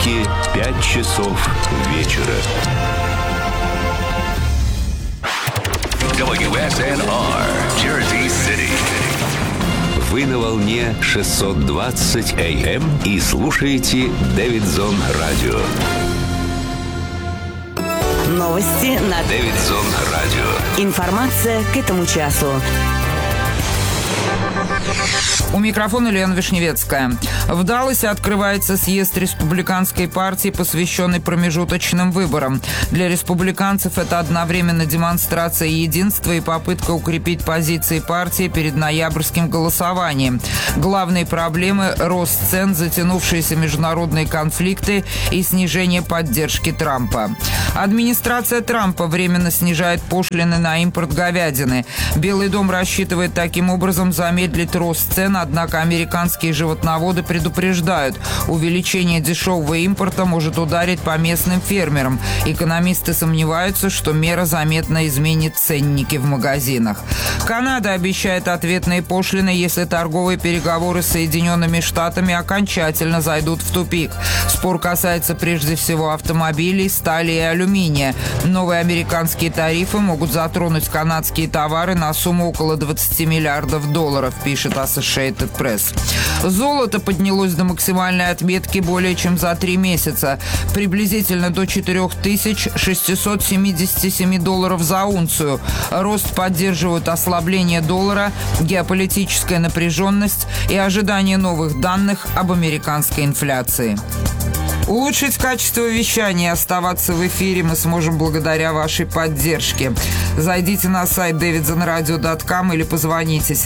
Америки 5 часов вечера. WSNR, Jersey City. Вы на волне 620 AM и слушаете Дэвидсон Радио. Новости на Дэвидсон Радио. Информация к этому часу. У микрофона Лена Вишневецкая. В Далласе открывается съезд республиканской партии, посвященный промежуточным выборам. Для республиканцев это одновременно демонстрация единства и попытка укрепить позиции партии перед ноябрьским голосованием. Главные проблемы – рост цен, затянувшиеся международные конфликты и снижение поддержки Трампа. Администрация Трампа временно снижает пошлины на импорт говядины. Белый дом рассчитывает таким образом замедлить рост цен, однако американские животноводы предупреждают, увеличение дешевого импорта может ударить по местным фермерам. Экономисты сомневаются, что мера заметно изменит ценники в магазинах. Канада обещает ответные пошлины, если торговые переговоры с Соединенными Штатами окончательно зайдут в тупик. Спор касается прежде всего автомобилей, стали и алюминия. Новые американские тарифы могут затронуть канадские товары на сумму около $20 миллиардов, пишет Associated Press. Золото поднялось до максимальной отметки более чем за 3 месяца, приблизительно до $4677 за унцию. Рост поддерживают ослабление доллара, геополитическая напряженность и ожидание новых данных об американской инфляции. Улучшить качество вещания и оставаться в эфире мы сможем благодаря вашей поддержке. Зайдите на сайт davidsonradio.com или позвоните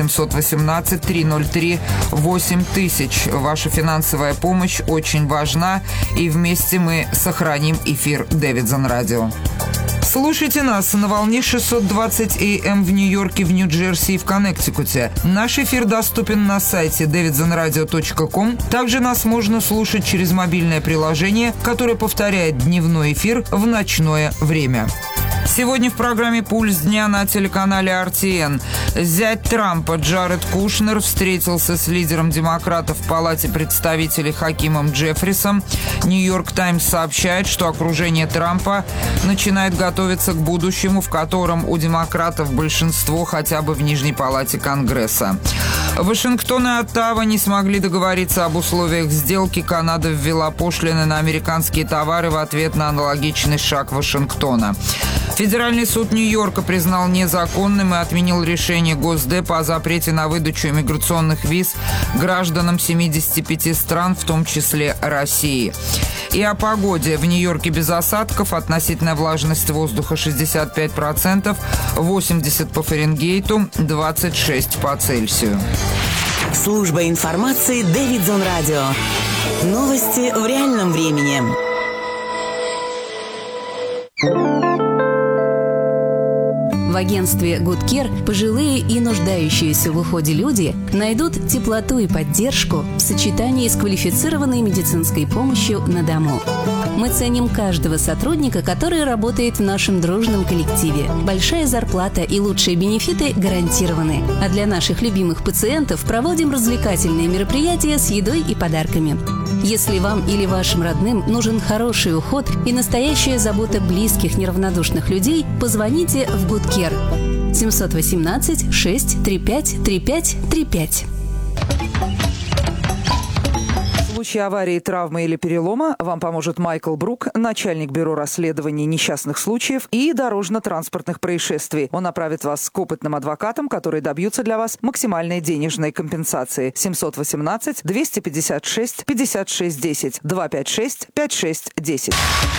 718-303-8000. Ваша финансовая помощь очень важна, и вместе мы сохраним эфир Дэвидсон Радио. Слушайте нас на волне 620 AM в Нью-Йорке, в Нью-Джерси и в Коннектикуте. Наш эфир доступен на сайте davidsonradio.com. Также нас можно слушать через мобильное приложение, которое повторяет дневной эфир в ночное время. Сегодня в программе «Пульс дня» на телеканале RTN. Зять Трампа Джаред Кушнер встретился с лидером демократов в Палате представителей Хакимом Джеффрисом. «Нью-Йорк Таймс» сообщает, что окружение Трампа начинает готовиться к будущему, в котором у демократов большинство хотя бы в Нижней Палате Конгресса. Вашингтон и Оттава не смогли договориться об условиях сделки. Канада ввела пошлины на американские товары в ответ на аналогичный шаг Вашингтона. Федеральный суд Нью-Йорка признал незаконным и отменил решение Госдепа о запрете на выдачу иммиграционных виз гражданам 75 стран, в том числе России. И о погоде. В Нью-Йорке без осадков, относительная влажность воздуха 65%, 80 по Фаренгейту, 26 по Цельсию. Служба информации Дэвидсон Радио. Новости в реальном времени. В агентстве Good Care пожилые и нуждающиеся в уходе люди найдут теплоту и поддержку в сочетании с квалифицированной медицинской помощью на дому. Мы ценим каждого сотрудника, который работает в нашем дружном коллективе. Большая зарплата и лучшие бенефиты гарантированы. А для наших любимых пациентов проводим развлекательные мероприятия с едой и подарками. Если вам или вашим родным нужен хороший уход и настоящая забота близких неравнодушных людей, позвоните в Good Care 718-635-3535. В случае аварии, травмы или перелома вам поможет Майкл Брук, начальник бюро расследований несчастных случаев и дорожно-транспортных происшествий. Он направит вас к опытным адвокатам, которые добьются для вас максимальной денежной компенсации. 718-256-5610, 256-5610.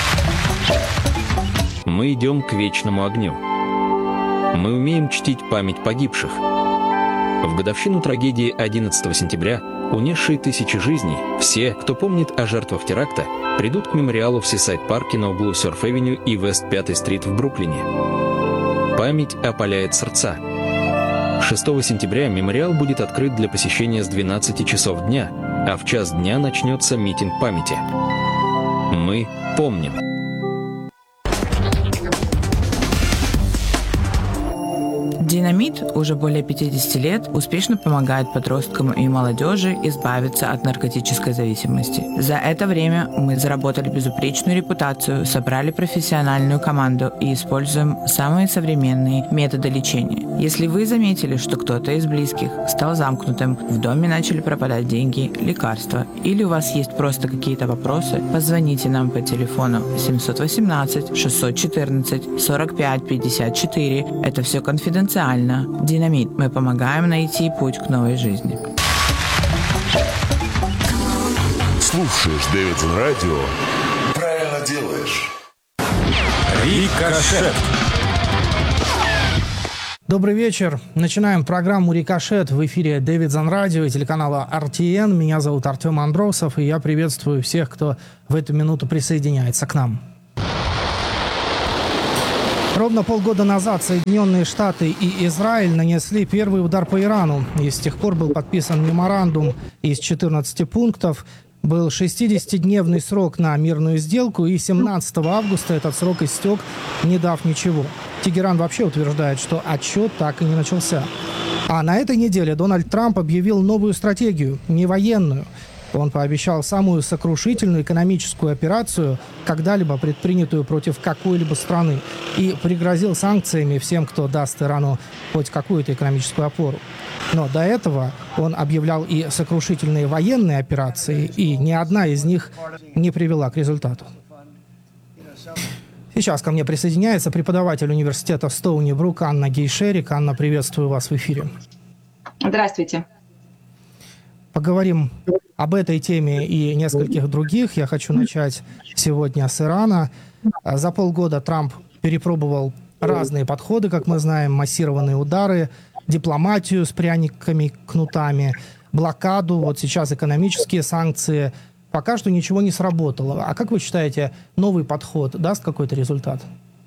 Мы идем к вечному огню. Мы умеем чтить память погибших. В годовщину трагедии 11 сентября, унесшей тысячи жизней, все, кто помнит о жертвах теракта, придут к мемориалу в Сисайд-парке на углу Сёрф-Эвеню и Вест 5-й стрит в Бруклине. Память опаляет сердца. 6 сентября мемориал будет открыт для посещения с 12 часов дня, а в час дня начнется митинг памяти. Мы помним. Динамит уже более 50 лет успешно помогает подросткам и молодежи избавиться от наркотической зависимости. За это время мы заработали безупречную репутацию, собрали профессиональную команду и используем самые современные методы лечения. Если вы заметили, что кто-то из близких стал замкнутым, в доме начали пропадать деньги, лекарства, или у вас есть просто какие-то вопросы, позвоните нам по телефону 718 614 45 54. Это все конфиденциально. Динамит. Мы помогаем найти путь к новой жизни. Слушаешь Дэвидсон Радио? Правильно делаешь. Рикошет. Добрый вечер. Начинаем программу «Рикошет» в эфире Дэвидсон Радио и телеканала RTN. Меня зовут Артем Андросов, и я приветствую всех, кто в эту минуту присоединяется к нам. Ровно полгода назад Соединенные Штаты и Израиль нанесли первый удар по Ирану, и с тех пор был подписан меморандум из 14 пунктов. Был 60-дневный срок на мирную сделку, и 17 августа этот срок истек, не дав ничего. Тегеран вообще утверждает, что отсчет так и не начался. А на этой неделе Дональд Трамп объявил новую стратегию, не военную. Он пообещал самую сокрушительную экономическую операцию, когда-либо предпринятую против какой-либо страны, и пригрозил санкциями всем, кто даст Ирану хоть какую-то экономическую опору. Но до этого он объявлял и сокрушительные военные операции, и ни одна из них не привела к результату. Сейчас ко мне присоединяется преподаватель университета Стоуни Брук Анна Гейшерик. Анна, приветствую вас в эфире. Здравствуйте. Поговорим об этой теме и нескольких других. Я хочу начать сегодня с Ирана. За полгода Трамп перепробовал разные подходы, как мы знаем, массированные удары, дипломатию с пряниками, кнутами, блокаду, вот сейчас экономические санкции. Пока что ничего не сработало. А как вы считаете, новый подход даст какой-то результат?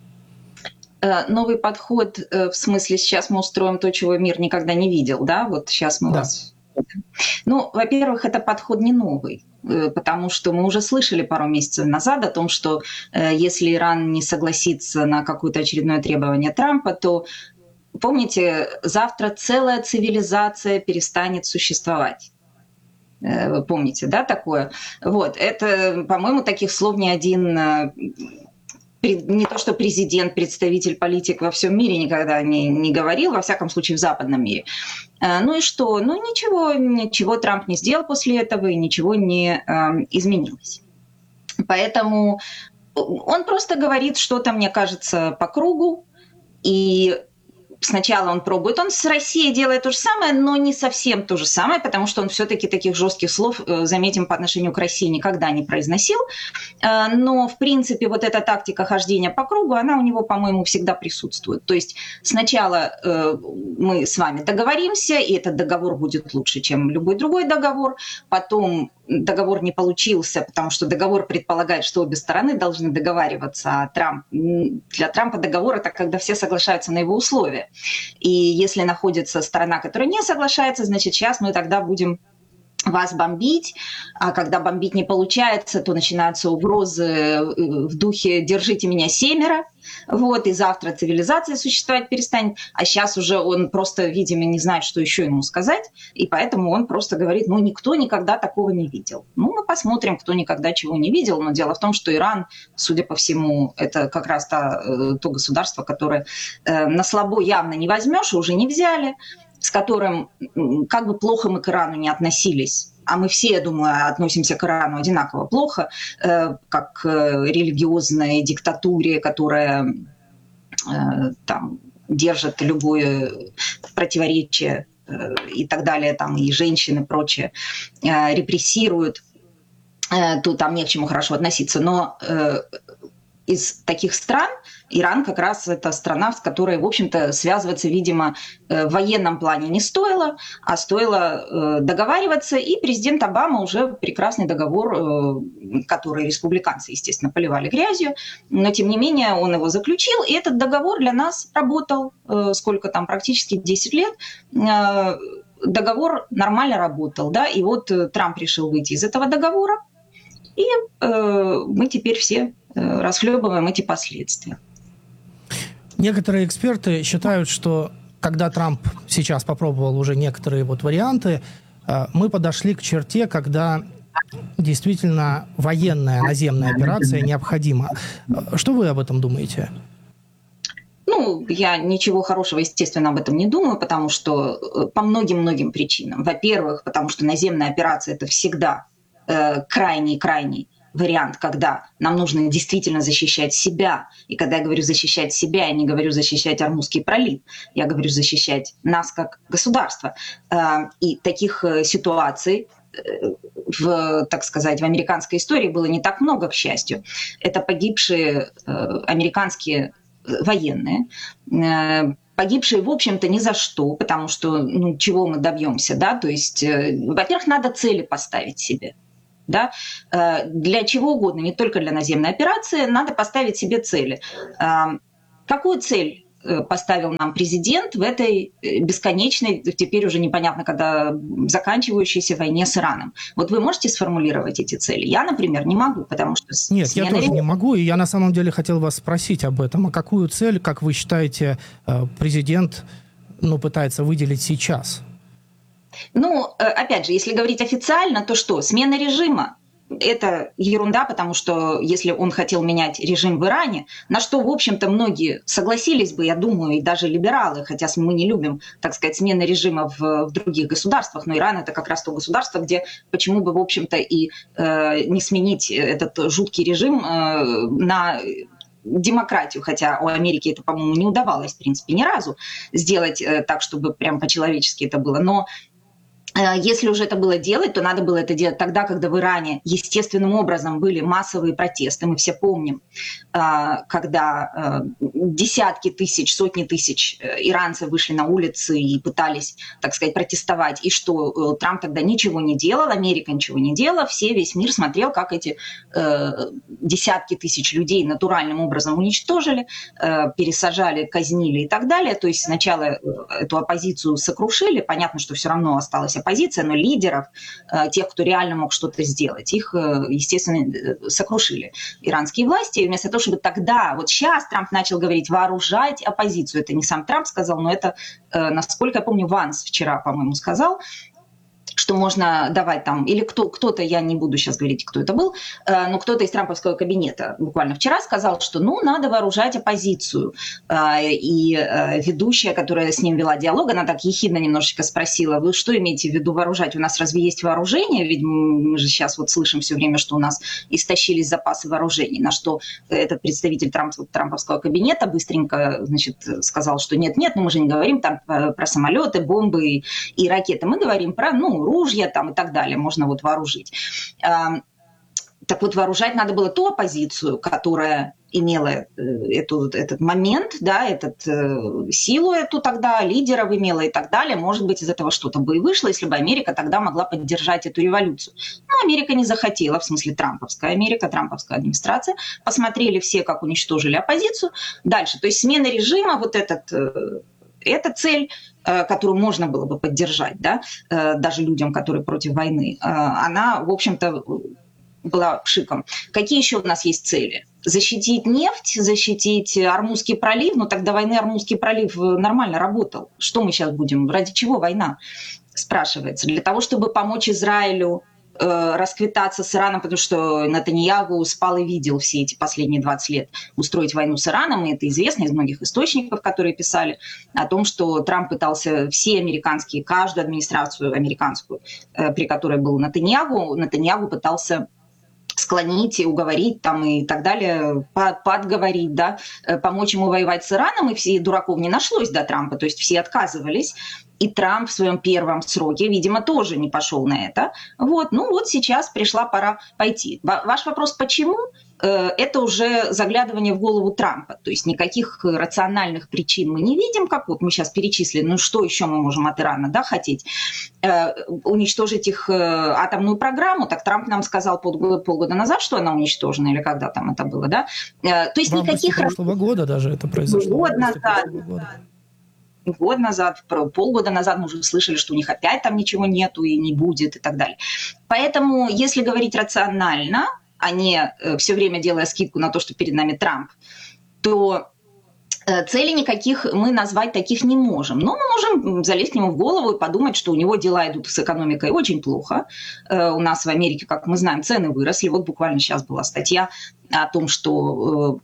Новый подход, в смысле, сейчас мы устроим то, чего мир никогда не видел, да? Вот сейчас мы вас... Ну, во-первых, это подход не новый, потому что мы уже слышали пару месяцев назад о том, что если Иран не согласится на какое-то очередное требование Трампа, то, помните, завтра целая цивилизация перестанет существовать. Вы помните, да, такое? Вот, это, по-моему, таких слов ни один... не то что президент, представитель, политик во всем мире никогда не говорил, во всяком случае в западном мире. Ну и что? Ну ничего Трамп не сделал после этого, и ничего не изменилось. Поэтому он просто говорит что-то, мне кажется, по кругу, и сначала он пробует. Он с Россией делает то же самое, но не совсем то же самое, потому что он все-таки таких жестких слов, заметим, по отношению к России никогда не произносил. Но, в принципе, вот эта тактика хождения по кругу, она у него, по-моему, всегда присутствует. То есть сначала мы с вами договоримся, и этот договор будет лучше, чем любой другой договор. Потом договор не получился, потому что договор предполагает, что обе стороны должны договариваться. А для Трампа договор – это когда все соглашаются на его условия. И если находится сторона, которая не соглашается, значит, сейчас мы тогда будем вас бомбить, а когда бомбить не получается, то начинаются угрозы в духе «держите меня семеро», вот, и завтра цивилизация существовать перестанет, а сейчас уже он просто, видимо, не знает, что еще ему сказать, и поэтому он просто говорит, ну, никто никогда такого не видел. Ну, мы посмотрим, кто никогда чего не видел, но дело в том, что Иран, судя по всему, это как раз то государство, которое на слабо явно не возьмешь, и уже не взяли, с которым, как бы плохо мы к Ирану не относились, а мы все, я думаю, относимся к Ирану одинаково плохо, как к религиозной диктатуре, которая там держит любое противоречие и так далее, там и женщин и прочее репрессируют, то там не к чему хорошо относиться. Но из таких стран Иран как раз это страна, с которой, в общем-то, связываться, видимо, в военном плане не стоило, а стоило договариваться. И президент Обама уже прекрасный договор, который республиканцы, естественно, поливали грязью, но, тем не менее, он его заключил, и этот договор для нас работал, сколько там, практически 10 лет, договор нормально работал, да, и вот Трамп решил выйти из этого договора, и мы теперь все расхлебываем эти последствия. Некоторые эксперты считают, что когда Трамп сейчас попробовал уже некоторые вот варианты, мы подошли к черте, когда действительно военная наземная операция необходима. Что вы об этом думаете? Ну, я ничего хорошего, естественно, об этом не думаю, потому что по многим-многим причинам. Во-первых, потому что наземная операция – это всегда крайний вариант, когда нам нужно действительно защищать себя. И когда я говорю защищать себя, я не говорю защищать Ормузский пролив, я говорю защищать нас как государство. И таких ситуаций так сказать, в американской истории было не так много, к счастью. Это погибшие американские военные, погибшие, в общем-то, ни за что, потому что, чего мы добьемся, да, то есть, во-первых, надо цели поставить себе, да, для чего угодно, не только для наземной операции, надо поставить себе цели. Какую цель поставил нам президент в этой бесконечной, теперь уже непонятно, когда заканчивающейся войне с Ираном? Вот вы можете сформулировать эти цели? Я, например, не могу, потому что... Нет, я тоже не могу, и я на самом деле хотел вас спросить об этом. А какую цель, как вы считаете, президент пытается выделить сейчас? Опять же, если говорить официально, то что? Смена режима. Это ерунда, потому что если он хотел менять режим в Иране, на что, в общем-то, многие согласились бы, я думаю, и даже либералы, хотя мы не любим, так сказать, смены режима в других государствах, но Иран – это как раз то государство, где почему бы, в общем-то, и не сменить этот жуткий режим на демократию, хотя у Америки это, по-моему, не удавалось, в принципе, ни разу сделать так, чтобы прям по-человечески это было. Но если уже это было делать, то надо было это делать тогда, когда в Иране естественным образом были массовые протесты. Мы все помним, когда десятки тысяч, сотни тысяч иранцев вышли на улицы и пытались, так сказать, протестовать. И что Трамп тогда ничего не делал, Америка ничего не делала, весь мир смотрел, как эти десятки тысяч людей натуральным образом уничтожили, пересажали, казнили и так далее. То есть сначала эту оппозицию сокрушили, понятно, что все равно осталась оппозиция, но лидеров, тех, кто реально мог что-то сделать, их, естественно, сокрушили иранские власти. И вместо того, чтобы тогда, вот сейчас Трамп начал говорить, вооружать оппозицию. Это не сам Трамп сказал, но это, насколько я помню, Ванс вчера, по-моему, сказал, что можно давать там, или кто-то, я не буду сейчас говорить, кто это был, но кто-то из трамповского кабинета буквально вчера сказал, что надо вооружать оппозицию. И ведущая, которая с ним вела диалог, она так ехидно немножечко спросила, вы что имеете в виду вооружать? У нас разве есть вооружение? Ведь мы же сейчас вот слышим все время, что у нас истощились запасы вооружений. На что этот представитель трамповского кабинета быстренько, значит, сказал, что нет, но мы же не говорим там про самолеты, бомбы и ракеты. Мы говорим про, ружья там и так далее, можно вот вооружить. Так вот, вооружать надо было ту оппозицию, которая имела этот момент, да, силу эту тогда, лидеров имела и так далее. Может быть, из этого что-то бы и вышло, если бы Америка тогда могла поддержать эту революцию. Но Америка не захотела, в смысле трамповская Америка, трамповская администрация. Посмотрели все, как уничтожили оппозицию. Дальше, то есть смена режима, вот эта цель, которую можно было бы поддержать, да, даже людям, которые против войны, она, в общем-то, была пшиком. Какие еще у нас есть цели? Защитить нефть, защитить Ормузский пролив. Так до войны Ормузский пролив нормально работал. Что мы сейчас будем? Ради чего война? Спрашивается. Для того, чтобы помочь Израилю расквитаться с Ираном, потому что Нетаньяху спал и видел все эти последние 20 лет устроить войну с Ираном, и это известно из многих источников, которые писали о том, что Трамп пытался все американские, каждую администрацию американскую, при которой был Нетаньяху пытался склонить и уговорить там и так далее, подговорить, да, помочь ему воевать с Ираном, и все дураков не нашлось до Трампа, то есть все отказывались. И Трамп в своем первом сроке, видимо, тоже не пошел на это. Вот сейчас пришла пора пойти. Ваш вопрос, почему? Это уже заглядывание в голову Трампа. То есть никаких рациональных причин мы не видим, как вот мы сейчас перечислили. Что еще мы можем от Ирана, хотеть? Уничтожить их атомную программу. Так Трамп нам сказал полгода назад, что она уничтожена, или когда там это было, да? То есть никаких... прошлого года даже это произошло. Год назад, полгода назад мы уже слышали, что у них опять там ничего нету и не будет и так далее. Поэтому, если говорить рационально, а не все время делая скидку на то, что перед нами Трамп, то Целей никаких мы назвать таких не можем. Но мы можем залезть ему в голову и подумать, что у него дела идут с экономикой очень плохо. У нас в Америке, как мы знаем, цены выросли. Вот буквально сейчас была статья о том, что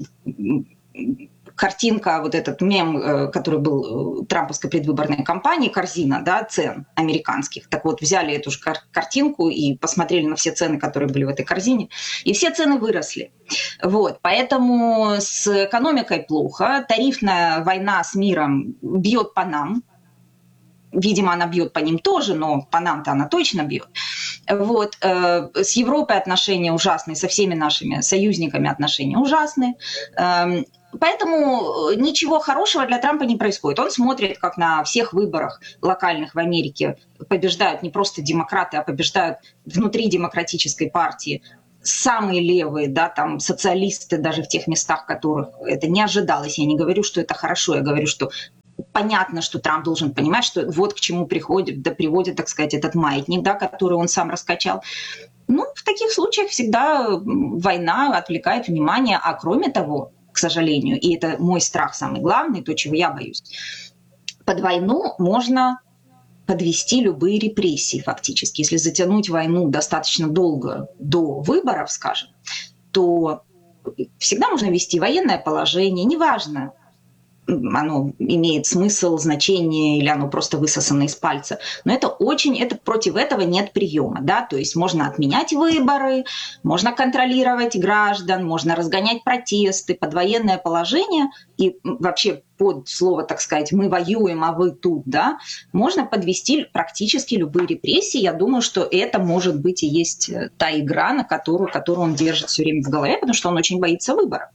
картинка, вот этот мем, который был трамповской предвыборной кампании, корзина, да, цен американских. Так вот, взяли эту же картинку и посмотрели на все цены, которые были в этой корзине, и все цены выросли. Вот, поэтому с экономикой плохо. Тарифная война с миром бьет по нам. Видимо, она бьет по ним тоже, но по нам-то она точно бьет. Вот. С Европой отношения ужасные, со всеми нашими союзниками отношения ужасные. Поэтому ничего хорошего для Трампа не происходит. Он смотрит, как на всех выборах локальных в Америке побеждают не просто демократы, а побеждают внутри демократической партии самые левые, да, там социалисты даже в тех местах, в которых это не ожидалось. Я не говорю, что это хорошо, я говорю, что понятно, что Трамп должен понимать, что вот к чему приводит, так сказать, этот маятник, да, который он сам раскачал. Ну, в таких случаях всегда война отвлекает внимание, а кроме того, к сожалению, и это мой страх самый главный, то, чего я боюсь, под войну можно подвести любые репрессии фактически. Если затянуть войну достаточно долго до выборов, скажем, то всегда можно ввести военное положение, неважно, оно имеет смысл, значение или оно просто высосано из пальца. Но это против этого нет приема. Да? То есть можно отменять выборы, можно контролировать граждан, можно разгонять протесты под военное положение и вообще под слово, так сказать, «мы воюем, а вы тут», да, можно подвести практически любые репрессии. Я думаю, что это, может быть, и есть та игра, на которую он держит все время в голове, потому что он очень боится выборов.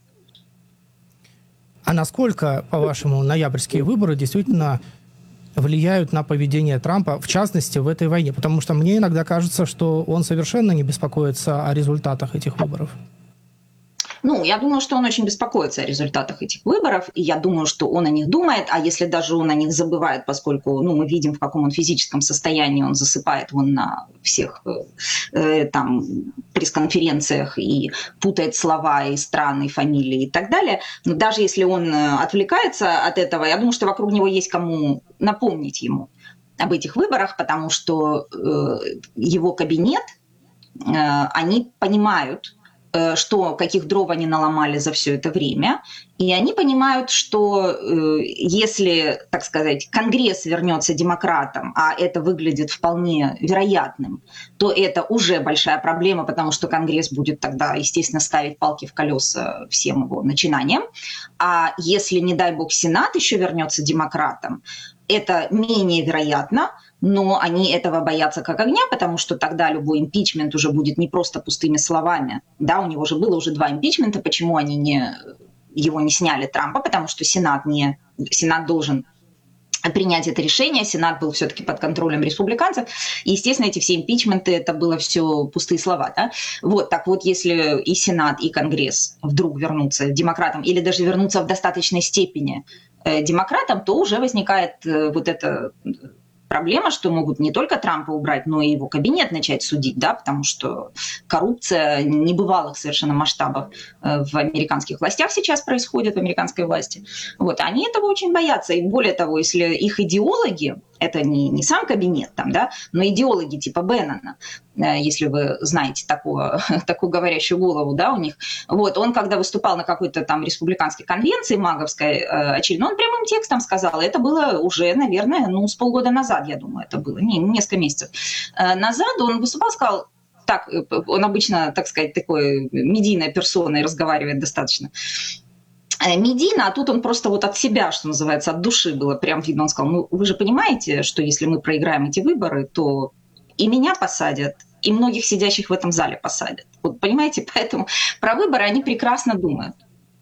А насколько, по-вашему, ноябрьские выборы действительно влияют на поведение Трампа, в частности, в этой войне? Потому что мне иногда кажется, что он совершенно не беспокоится о результатах этих выборов. Ну, я думаю, что он очень беспокоится о результатах этих выборов, и я думаю, что он о них думает, а если даже он о них забывает, поскольку, мы видим, в каком он физическом состоянии, он засыпает на всех там пресс-конференциях и путает слова и страны, и фамилии и так далее, но даже если он отвлекается от этого, я думаю, что вокруг него есть кому напомнить ему об этих выборах, потому что его кабинет, они понимают, каких дров они наломали за все это время. И они понимают, что если, так сказать, Конгресс вернется демократам, а это выглядит вполне вероятным, то это уже большая проблема, потому что Конгресс будет тогда, естественно, ставить палки в колеса всем его начинаниям. А если, не дай бог, Сенат еще вернется демократам, это менее вероятно, но они этого боятся как огня, потому что тогда любой импичмент уже будет не просто пустыми словами. Да, у него же было уже 2 импичмента, почему они его не сняли, Трампа, потому что Сенат должен принять это решение, Сенат был все-таки под контролем республиканцев, и, естественно, эти все импичменты, это было все пустые слова. Да? Вот, так вот, если и Сенат, и Конгресс вдруг вернутся демократам, или даже вернутся в достаточной степени демократам, то уже возникает вот эта проблема, что могут не только Трампа убрать, но и его кабинет начать судить, да, потому что коррупция небывалых совершенно масштабов в американских властях сейчас происходит, в американской власти. Вот, они этого очень боятся. И более того, если их идеологи, это не сам кабинет там, да, но идеологи типа Беннона, если вы знаете такую говорящую голову, да, у них. Вот, он, когда выступал на какой-то там республиканской конвенции маговской очередной, он прямым текстом сказал, это было уже, наверное, с полгода назад, я думаю, это было, несколько месяцев назад, он выступал, сказал, так, он обычно, так сказать, такой медийной персоной разговаривает достаточно медийно, а тут он просто вот от себя, что называется, от души было прям видно. Он сказал, вы же понимаете, что если мы проиграем эти выборы, то и меня посадят, и многих сидящих в этом зале посадят. Вот понимаете, поэтому про выборы они прекрасно думают.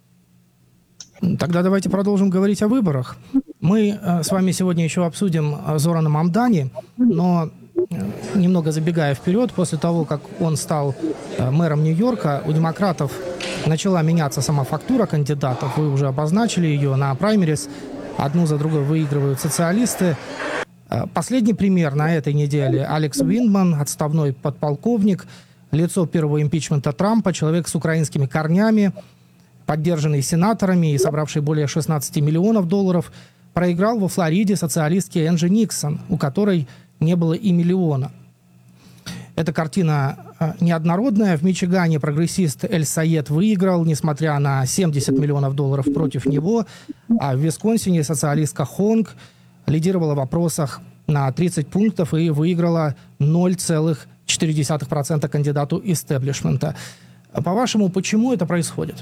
Тогда давайте продолжим говорить о выборах. Мы с вами сегодня еще обсудим Зорана Мамдани, но немного забегая вперед, после того, как он стал мэром Нью-Йорка, у демократов начала меняться сама фактура кандидатов. Вы уже обозначили ее на праймерис. Одну за другой выигрывают социалисты. Последний пример на этой неделе. Алекс Виндман, отставной подполковник, лицо первого импичмента Трампа, человек с украинскими корнями. поддержанный сенаторами и собравший более 16 миллионов долларов, проиграл во Флориде социалистке Энджи Никсон, у которой не было и миллиона. Эта картина неоднородная. В Мичигане прогрессист Эль Сайед выиграл, несмотря на 70 миллионов долларов против него, а в Висконсине социалистка Хонг лидировала в опросах на 30 пунктов и выиграла 0,4% кандидату истеблишмента. По-вашему, почему это происходит?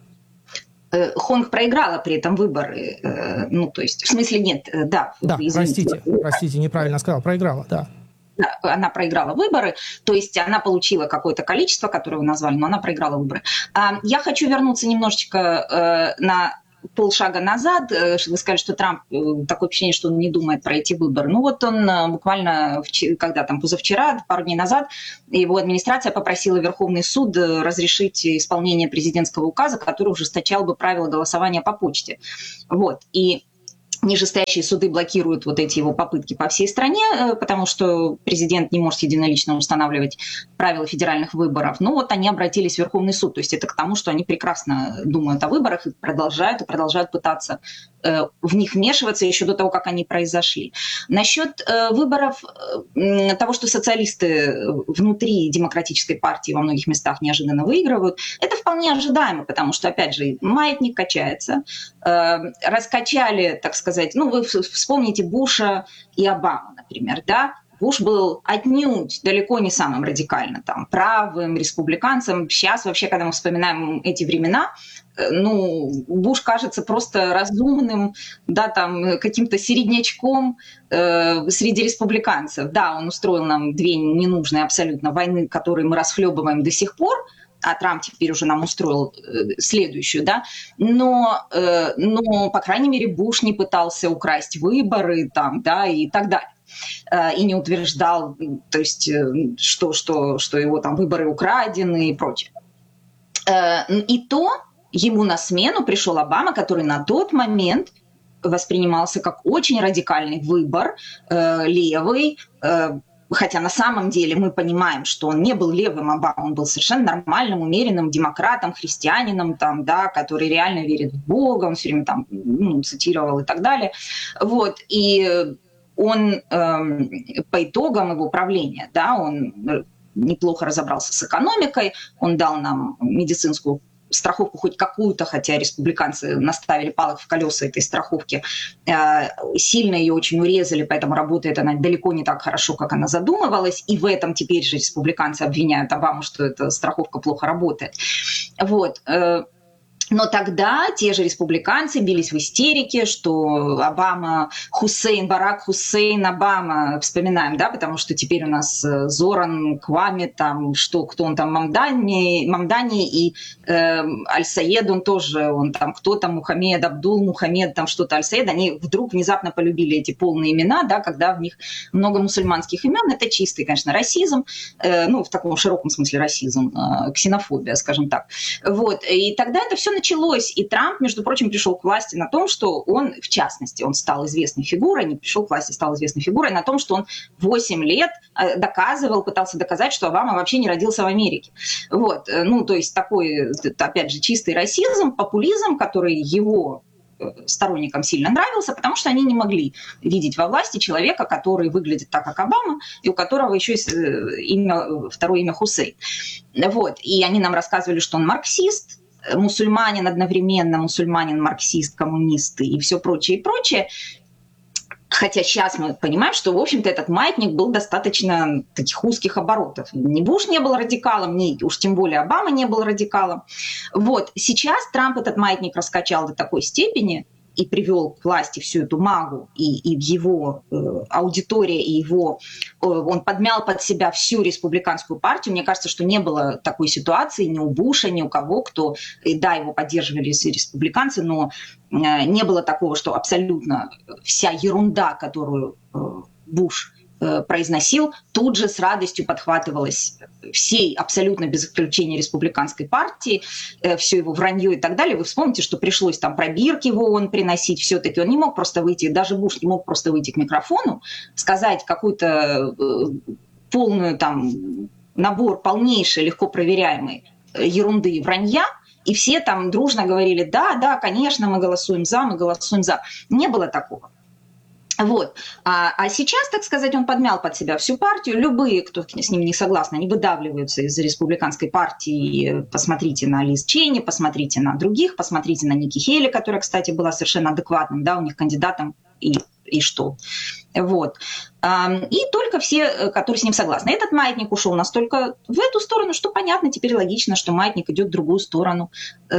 Хонг проиграла при этом выборы. Ну, то есть, в смысле, нет, да. Да, простите, неправильно сказал, проиграла, да. Она проиграла выборы, то есть она получила какое-то количество, которое вы назвали, но она проиграла выборы. Я хочу вернуться немножечко на полшага назад. Вы сказали, что Трамп, такое впечатление, что он не думает про эти выборы. Ну вот он буквально, когда там позавчера, пару дней назад, его администрация попросила Верховный суд разрешить исполнение президентского указа, который ужесточал бы правила голосования по почте. Вот. И нижестоящие суды блокируют вот эти его попытки по всей стране, потому что президент не может единолично устанавливать правила федеральных выборов. Ну вот они обратились в Верховный суд. То есть это к тому, что они прекрасно думают о выборах и продолжают пытаться в них вмешиваться еще до того, как они произошли. Насчет выборов, того, что социалисты внутри демократической партии во многих местах неожиданно выигрывают, это вполне ожидаемо, потому что, опять же, маятник качается. Раскачали, так сказать, ну, вы вспомните Буша и Обаму, например, да? Буш был отнюдь далеко не самым радикально там, правым, республиканцем. Сейчас вообще, когда мы вспоминаем эти времена, ну, Буш кажется просто разумным, да, там, каким-то середнячком среди республиканцев. Да, он устроил нам 2 ненужные абсолютно войны, которые мы расхлебываем до сих пор, а Трамп теперь уже нам устроил следующую, да, но, по крайней мере, Буш не пытался украсть выборы, там, да, и так далее. И не утверждал, то есть, что его там выборы украдены и прочее. И то ему на смену пришел Обама, который на тот момент воспринимался как очень радикальный выбор, левый, хотя на самом деле мы понимаем, что он не был левым Обама, он был совершенно нормальным, умеренным демократом, христианином, там, да, который реально верит в Бога, он все время там цитировал и так далее. Вот, и он по итогам его правления, да, он неплохо разобрался с экономикой, он дал нам медицинскую страховку хоть какую-то, хотя республиканцы наставили палок в колеса этой страховки, сильно ее очень урезали, поэтому работает она далеко не так хорошо, как она задумывалась, и в этом теперь же республиканцы обвиняют Обаму, что эта страховка плохо работает. Вот. Но тогда те же республиканцы бились в истерике, что Обама, Хусейн, Барак Хусейн, Обама, вспоминаем, да, потому что теперь у нас Зоран, Квами, там, кто он там, Мамдани и Аль-Саед, он тоже, он там, кто там, Мухаммед, Абдул, Мухаммед, там что-то Аль-Саед, они вдруг внезапно полюбили эти полные имена, да, когда в них много мусульманских имен, это чистый, конечно, расизм, ну, в таком широком смысле расизм, ксенофобия, скажем так. Вот, и тогда это все началось, и Трамп, между прочим, пришел к власти на том, что он, в частности, он стал известной фигурой, не пришел к власти, стал известной фигурой на том, что он 8 лет пытался доказать, что Обама вообще не родился в Америке. Вот, ну, то есть такой, опять же, чистый расизм, популизм, который его сторонникам сильно нравился, потому что они не могли видеть во власти человека, который выглядит так, как Обама, и у которого еще есть второе имя Хусейн. Вот, и они нам рассказывали, что он марксист, мусульманин одновременно, мусульманин, марксист, коммунист и все прочее, и прочее. Хотя сейчас мы понимаем, что, в общем-то, этот маятник был достаточно таких узких оборотов. Ни Буш не был радикалом, ни уж тем более Обама не был радикалом. Вот. Сейчас Трамп этот маятник раскачал до такой степени и привел к власти всю эту магу, и его аудитория, и он подмял под себя всю республиканскую партию. Мне кажется, что не было такой ситуации ни у Буша, ни у кого, кто, да, его поддерживали республиканцы, но не было такого, что абсолютно вся ерунда, которую Буш произносил, тут же с радостью подхватывалась всей, абсолютно без исключения республиканской партии, все его вранье и так далее. Вы вспомните, что пришлось там пробирки в ООН приносить, все-таки он не мог просто выйти, даже Буш не мог просто выйти к микрофону, сказать какую-то полную там набор полнейшей, легко проверяемой ерунды и вранья, и все там дружно говорили, да, конечно, мы голосуем за. Не было такого. Вот. А сейчас, так сказать, он подмял под себя всю партию. Любые, кто с ним не согласны, они выдавливаются из республиканской партии. Посмотрите на Лиз Чейни, посмотрите на других, посмотрите на Ники Хейли, которая, кстати, была совершенно адекватным, да, у них кандидатом, и что. Вот. И только все, которые с ним согласны. Этот маятник ушел настолько в эту сторону, что понятно, теперь логично, что маятник идет в другую сторону,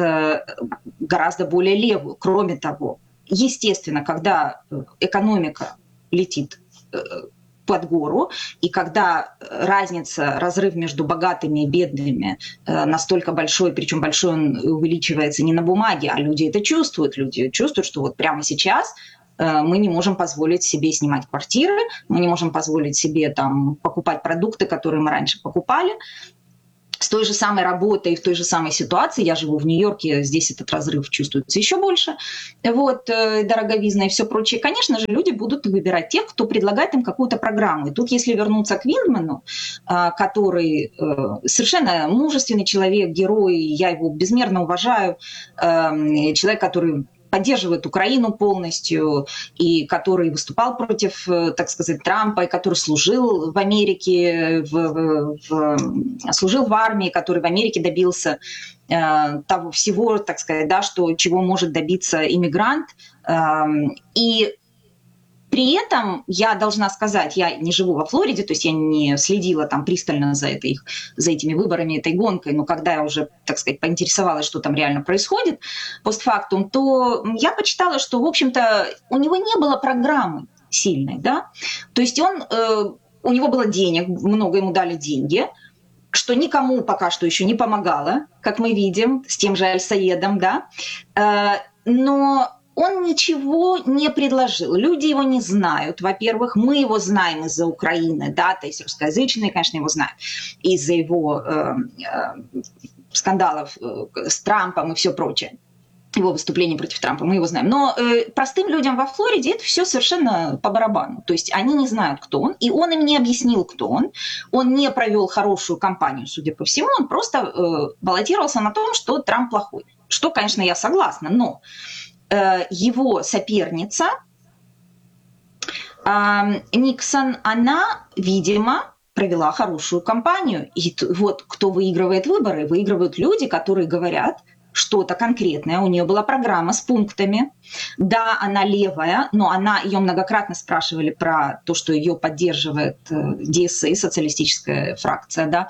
гораздо более левую. Кроме того, естественно, когда экономика летит под гору, и когда разница, разрыв между богатыми и бедными настолько большой, причем большой он увеличивается не на бумаге, а люди это чувствуют. Люди чувствуют, что вот прямо сейчас мы не можем позволить себе снимать квартиры, мы не можем позволить себе там покупать продукты, которые мы раньше покупали. С той же самой работой и в той же самой ситуации, я живу в Нью-Йорке, здесь этот разрыв чувствуется еще больше, вот, дороговизна и все прочее. Конечно же, люди будут выбирать тех, кто предлагает им какую-то программу. И тут, если вернуться к Виндману, который совершенно мужественный человек, герой, я его безмерно уважаю, человек, который поддерживает Украину полностью, и который выступал против, так сказать, Трампа, и который служил в Америке, служил в армии, который в Америке добился того всего, так сказать, да, чего может добиться иммигрант. И при этом я должна сказать, я не живу во Флориде, то есть я не следила там пристально за этими выборами, этой гонкой, но когда я уже, так сказать, поинтересовалась, что там реально происходит постфактум, то я почитала, что, в общем-то, у него не было программы сильной, да, то есть у него было денег, много ему дали деньги, что никому пока что еще не помогало, как мы видим, с тем же Аль-Саедом, да, но он ничего не предложил. Люди его не знают. Во-первых, мы его знаем из-за Украины, да, то есть русскоязычные, конечно, его знают из-за его скандалов с Трампом и все прочее. Его выступление против Трампа, мы его знаем. Но простым людям во Флориде это все совершенно по барабану. То есть они не знают, кто он, и он им не объяснил, кто он. Он не провел хорошую кампанию, судя по всему. Он просто баллотировался на том, что Трамп плохой. Что, конечно, я согласна, но его соперница Никсон, она, видимо, провела хорошую кампанию. И вот кто выигрывает выборы? Выигрывают люди, которые говорят что-то конкретное. У нее была программа с пунктами. Да, она левая, но ее многократно спрашивали про то, что ее поддерживает ДСА, социалистическая фракция, да.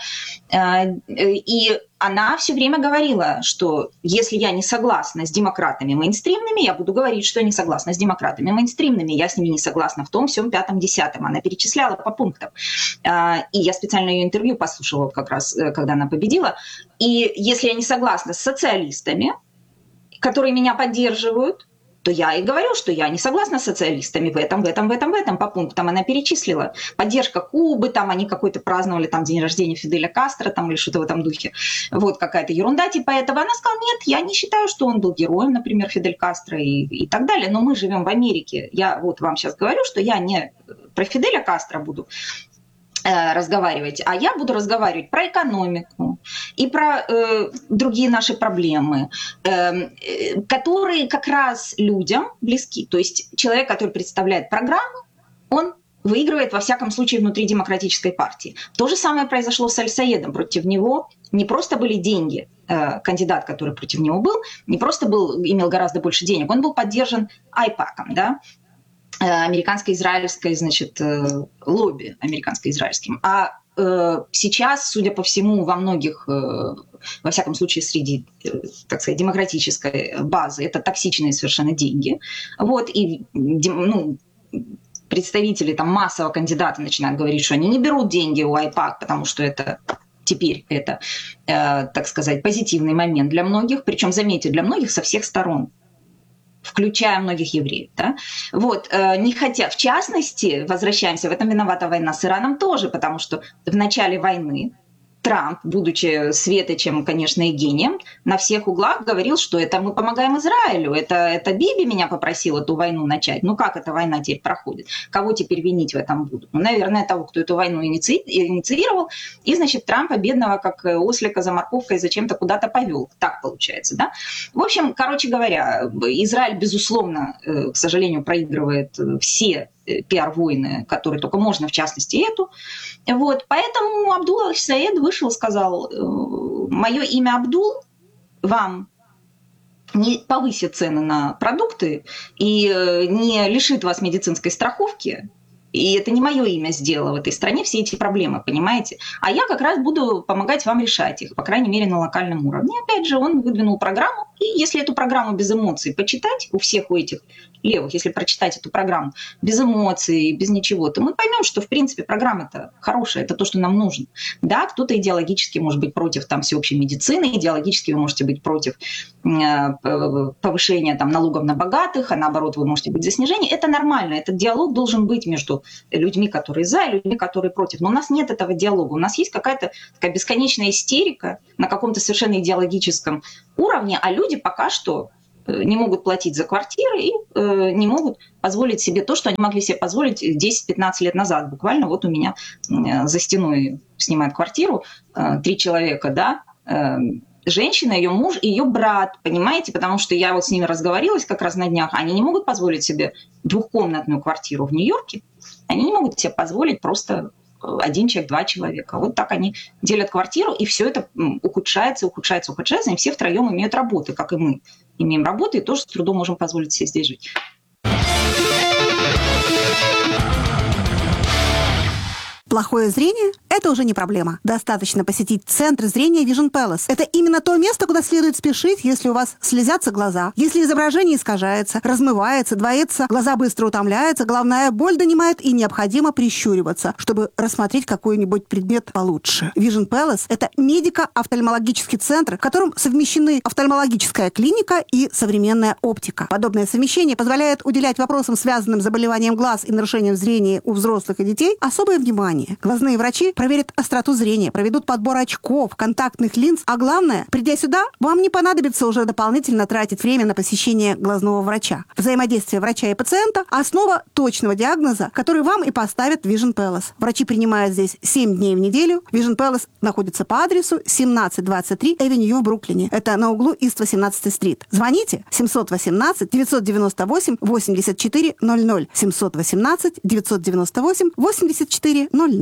И она все время говорила, что если я не согласна с демократами мейнстримными, я буду говорить, что я не согласна с демократами мейнстримными, я с ними не согласна в том, всем, пятом, десятом. Она перечисляла по пунктам. И я специально ее интервью послушала как раз, когда она победила. И если я не согласна с социалистами, которые меня поддерживают, то я и говорю, что я не согласна с социалистами в этом, по пунктам она перечислила. Поддержка Кубы, там они какой-то праздновали там день рождения Фиделя Кастро там, или что-то в этом духе. Вот какая-то ерунда типа этого. Она сказала, нет, я не считаю, что он был героем, например, Фидель Кастро и так далее, но мы живем в Америке. Я вот вам сейчас говорю, что я не про Фиделя Кастро буду разговаривать, а я буду разговаривать про экономику и про другие наши проблемы, которые как раз людям близки. То есть человек, который представляет программу, он выигрывает, во всяком случае, внутри демократической партии. То же самое произошло с Аль-Саедом. Против него не просто были деньги, кандидат, который против него был, не просто имел гораздо больше денег, он был поддержан Айпаком, да, американско-израильской, значит, лобби американско-израильским. А сейчас, судя по всему, во многих, во всяком случае, среди, так сказать, демократической базы, это токсичные совершенно деньги. Вот, и представители там массового кандидата начинают говорить, что они не берут деньги у Айпак, потому что теперь это, так сказать, позитивный момент для многих, причем, заметьте, для многих со всех сторон, включая многих евреев. Да? Вот, не хотя, в частности, возвращаемся, в этом виновата война с Ираном тоже, потому что в начале войны Трамп, будучи светочем, конечно, и гением, на всех углах говорил, что это мы помогаем Израилю, это Биби меня попросил эту войну начать. Ну как эта война теперь проходит? Кого теперь винить в этом будут? Ну, наверное, того, кто эту войну инициировал. И, значит, Трампа, бедного, как ослика за морковкой, зачем-то куда-то повел. Так получается, да? В общем, короче говоря, Израиль, безусловно, к сожалению, проигрывает все пиар-войны, которые только можно, в частности, эту. Вот. Поэтому Абдулла Саед вышел, сказал: мое имя Абдул, вам не повысит цены на продукты и не лишит вас медицинской страховки. И это не мое имя сделало в этой стране все эти проблемы, понимаете? А я как раз буду помогать вам решать их, по крайней мере, на локальном уровне. И опять же, он выдвинул программу. И если эту программу без эмоций почитать, у всех у этих левых, если прочитать эту программу без эмоций, без ничего, то мы поймем, что, в принципе, программа-то хорошая, это то, что нам нужно. Да, кто-то идеологически может быть против там всеобщей медицины, идеологически вы можете быть против повышения там налогов на богатых, а наоборот, вы можете быть за снижение. Это нормально, этот диалог должен быть между людьми, которые за, и людьми, которые против. Но у нас нет этого диалога. У нас есть какая-то такая бесконечная истерика на каком-то совершенно идеологическом уровне, а люди пока что не могут платить за квартиры и не могут позволить себе то, что они могли себе позволить 10-15 лет назад. Буквально вот у меня за стеной снимают квартиру 3 человека, да, женщина, ее муж и ее брат, понимаете? Потому что я вот с ними разговорилась как раз на днях. Они не могут позволить себе двухкомнатную квартиру в Нью-Йорке. Они не могут себе позволить просто 1 человек, 2 человека. Вот так они делят квартиру, и все это ухудшается, и все втроем имеют работы, как и мы имеем работы, и тоже с трудом можем позволить себе здесь жить. Плохое зрение – это уже не проблема. Достаточно посетить центр зрения Vision Palace. Это именно то место, куда следует спешить, если у вас слезятся глаза, если изображение искажается, размывается, двоится, глаза быстро утомляются, головная боль донимает и необходимо прищуриваться, чтобы рассмотреть какой-нибудь предмет получше. Vision Palace – это медико-офтальмологический центр, в котором совмещены офтальмологическая клиника и современная оптика. Подобное совмещение позволяет уделять вопросам, связанным с заболеванием глаз и нарушением зрения у взрослых и детей, особое внимание. Глазные врачи проверят остроту зрения, проведут подбор очков, контактных линз, а главное, придя сюда, вам не понадобится уже дополнительно тратить время на посещение глазного врача. Взаимодействие врача и пациента – основа точного диагноза, который вам и поставят в Vision Palace. Врачи принимают здесь 7 дней в неделю. Vision Palace находится по адресу 1723 Эвеню в Бруклине. Это на углу Ист 18 стрит. Звоните 718-998-8400. 718-998-8400.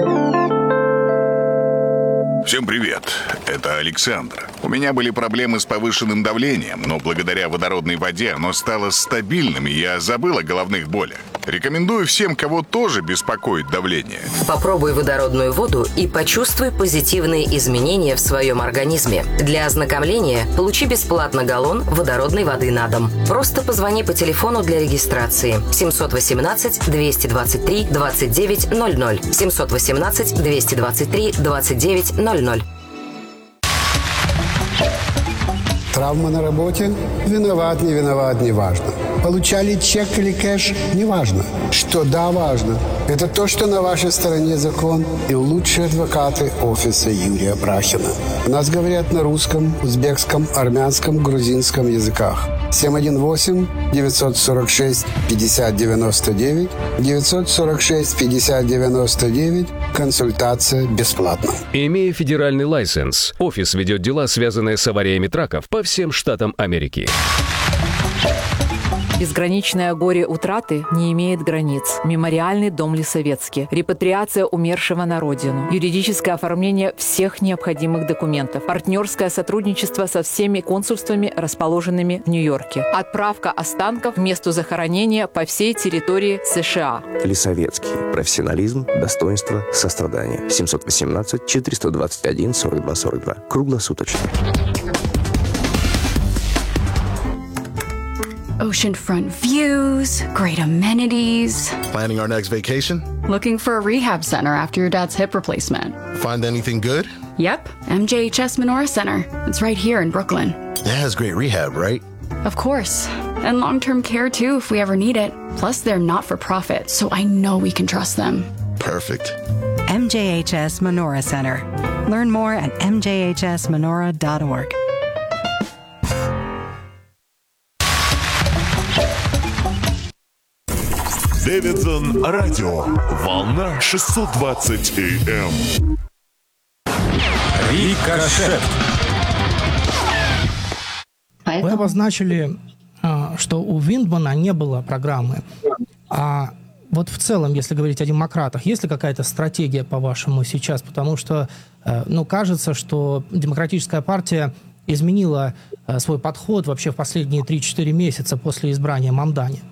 Всем привет, это Александр. У меня были проблемы с повышенным давлением, но благодаря водородной воде оно стало стабильным, и я забыл о головных болях. Рекомендую всем, кого тоже беспокоит давление. Попробуй водородную воду и почувствуй позитивные изменения в своем организме. Для ознакомления получи бесплатно галлон водородной воды на дом. Просто позвони по телефону для регистрации 718-223-2900. 718-223-2900. Травма на работе? Виноват, не виноват, не важно. Получали чек или кэш? Не важно. Что да, важно. Это то, что на вашей стороне закон и лучшие адвокаты офиса Юрия Брахина. У нас говорят на русском, узбекском, армянском, грузинском языках. 718-946-5099, 946-5099. Консультация бесплатна. Имея федеральный лайсенс, офис ведет дела, связанные с авариями траков по всем штатам Америки. Безграничное горе утраты не имеет границ. Мемориальный дом Лисовецкий. Репатриация умершего на родину. Юридическое оформление всех необходимых документов. Партнерское сотрудничество со всеми консульствами, расположенными в Нью-Йорке. Отправка останков к месту захоронения по всей территории США. Лисовецкий. Профессионализм, достоинство, сострадание. 718-421-4242. Круглосуточно. Oceanfront views, great amenities. Planning our next vacation? Looking for a rehab center after your dad's hip replacement. Find anything good? Yep, MJHS Menorah Center. It's right here in Brooklyn. That has great rehab, right? Of course. And long-term care too if we ever need it. Plus they're not-for-profit, so I know we can trust them. Perfect. MJHS Menorah Center. Learn more at mjhsmenorah.org. Дэвидсон Радио. Волна 620 АМ. Рикошет. Вы обозначили, что у Виндмана не было программы. А вот в целом, если говорить о демократах, есть ли какая-то стратегия, по-вашему, сейчас? Потому что, кажется, что Демократическая партия изменила свой подход вообще в последние 3-4 месяца после избрания Мамдани.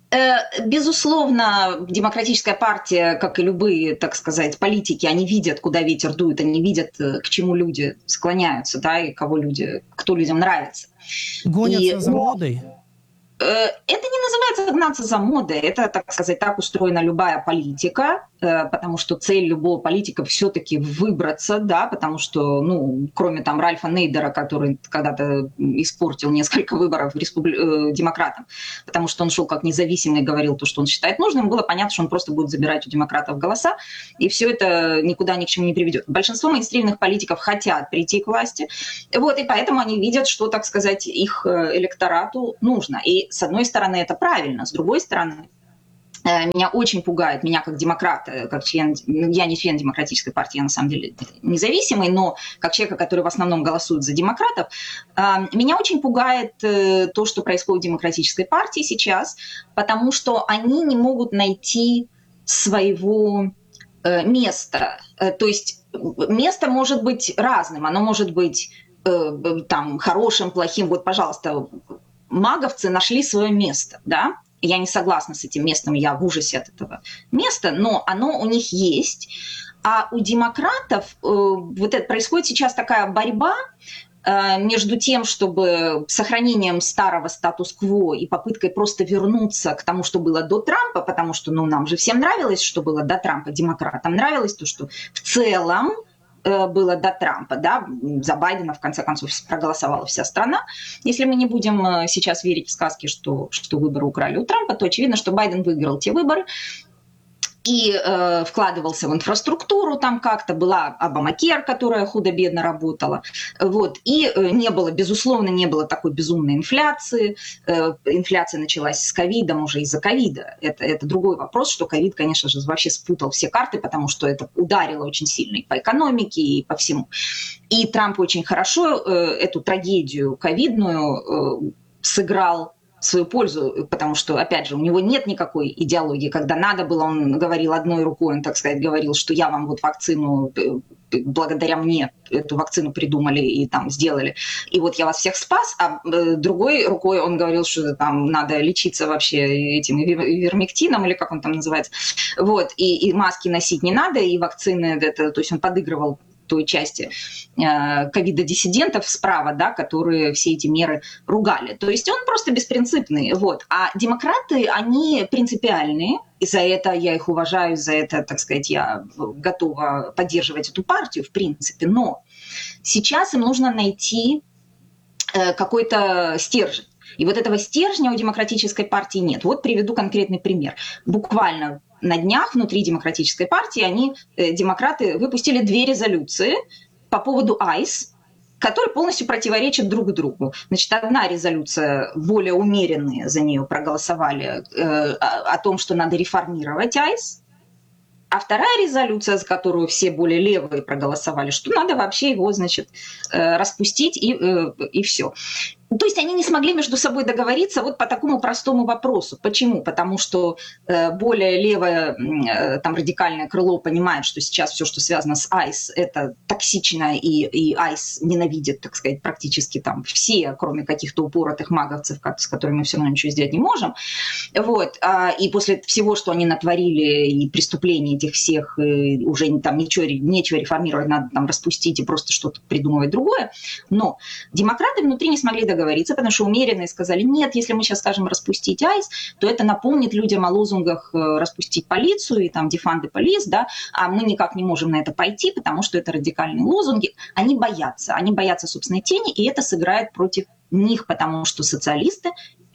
Безусловно, Демократическая партия, как и любые, так сказать, политики, они видят, куда ветер дует, они видят, к чему люди склоняются, да, и кто людям нравится. Гонятся за модой? Это не называется гнаться за модой, это, так сказать, так устроена любая политика, потому что цель любого политика все-таки выбраться, да, потому что, кроме там Ральфа Нейдера, который когда-то испортил несколько выборов демократам, потому что он шел как независимый и говорил то, что он считает нужным, было понятно, что он просто будет забирать у демократов голоса, и все это никуда ни к чему не приведет. Большинство мейнстримных политиков хотят прийти к власти, и поэтому они видят, что, так сказать, их электорату нужно. И с одной стороны, это правильно, с другой стороны, меня очень пугает, меня как демократа, как член, я не член Демократической партии, я на самом деле независимый, но как человека, который в основном голосует за демократов, меня очень пугает то, что происходит в Демократической партии сейчас, потому что они не могут найти своего места. То есть место может быть разным, оно может быть там хорошим, плохим. Вот, пожалуйста, маговцы нашли свое место, да? Я не согласна с этим местом, я в ужасе от этого места, но оно у них есть. А у демократов происходит сейчас такая борьба между тем, чтобы сохранением старого статус-кво и попыткой просто вернуться к тому, что было до Трампа, потому что нам же всем нравилось, что было до Трампа, демократам нравилось то, что в целом было до Трампа, да, за Байдена, в конце концов, проголосовала вся страна. Если мы не будем сейчас верить в сказки, что выборы украли у Трампа, то очевидно, что Байден выиграл те выборы и вкладывался в инфраструктуру, там как-то была Обамакер, которая худо-бедно работала, и безусловно, не было такой безумной инфляции. Инфляция началась с ковидом, уже из-за ковида. Это другой вопрос, что ковид, конечно же, вообще спутал все карты, потому что это ударило очень сильно и по экономике, и по всему. И Трамп очень хорошо эту трагедию ковидную сыграл в свою пользу, потому что, опять же, у него нет никакой идеологии. Когда надо было, он говорил одной рукой, он, так сказать, говорил, что я вам вакцину, благодаря мне эту вакцину придумали и там сделали, и я вас всех спас, а другой рукой он говорил, что там надо лечиться вообще этим ивермектином, или как он там называется, и маски носить не надо, и вакцины, то есть он подыгрывал той части ковида-диссидентов справа, да, которые все эти меры ругали. То есть он просто беспринципный. А демократы, они принципиальные, и за это я их уважаю, за это, так сказать, я готова поддерживать эту партию, в принципе. Но сейчас им нужно найти какой-то стержень. И этого стержня у Демократической партии нет. Приведу конкретный пример. Буквально на днях внутри Демократической партии демократы выпустили 2 резолюции по поводу ICE, которые полностью противоречат друг другу. Значит, одна резолюция, более умеренные за нее проголосовали, о том, что надо реформировать ICE, а вторая резолюция, за которую все более левые проголосовали, что надо вообще его, значит, распустить и все. То есть они не смогли между собой договориться по такому простому вопросу. Почему? Потому что более левое радикальное крыло понимает, что сейчас все, что связано с ICE, это токсично, и ICE ненавидит, так сказать, практически все, кроме каких-то упоротых маговцев, с которыми мы все равно ничего сделать не можем. И после всего, что они натворили, и преступлений этих всех, уже нечего реформировать, надо распустить и просто что-то придумывать другое. Но демократы внутри не смогли договориться, потому что умеренные сказали, нет, если мы сейчас скажем распустить ICE, то это напомнит людям о лозунгах распустить полицию и defund the police, да, а мы никак не можем на это пойти, потому что это радикальные лозунги. Они боятся собственной тени, и это сыграет против них, потому что социалисты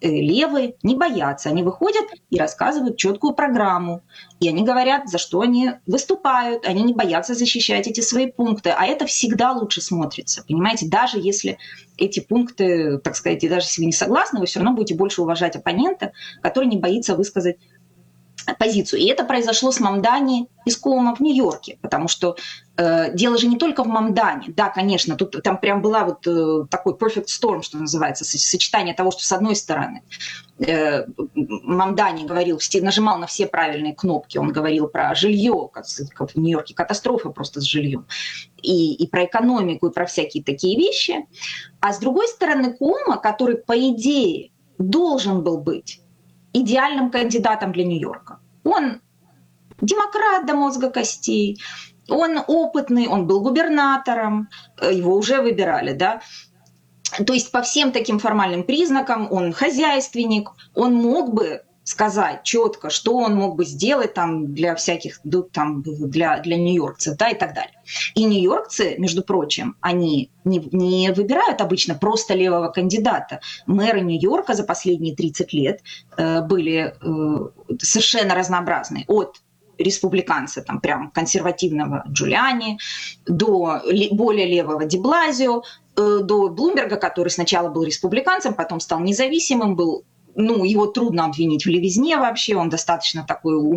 левые не боятся. Они выходят и рассказывают четкую программу. И они говорят, за что они выступают. Они не боятся защищать эти свои пункты. А это всегда лучше смотрится. Понимаете, даже если эти пункты, так сказать, и даже если вы не согласны, вы все равно будете больше уважать оппонента, который не боится высказать позицию. И это произошло с Мамдани и с Коумом в Нью-Йорке, потому что дело же не только в Мамдани. Да, конечно, тут там прям была вот такой perfect storm, что называется, сочетание того, что с одной стороны Мамдани говорил, нажимал на все правильные кнопки, он говорил про жилье, как в Нью-Йорке катастрофа просто с жильем, и про экономику, и про всякие такие вещи. А с другой стороны Коума, который, по идее, должен был быть идеальным кандидатом для Нью-Йорка. Он демократ до мозга костей, он опытный, он был губернатором, его уже выбирали, да. То есть по всем таким формальным признакам он хозяйственник, он мог бы сказать четко, что он мог бы сделать там для всяких, там, для нью-йоркцев, да, и так далее. И нью-йоркцы, между прочим, они не выбирают обычно просто левого кандидата. Мэры Нью-Йорка за последние 30 лет были совершенно разнообразные. От республиканца, там прям консервативного Джулиани, до более левого Ди Блазио, до Блумберга, который сначала был республиканцем, потом стал независимым, был, ну, его трудно обвинить в левизне вообще, он достаточно такой